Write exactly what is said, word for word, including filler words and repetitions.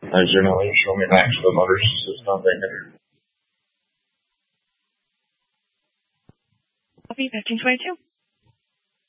I generally show me back to the motors system there. Copy fifteen twenty-two.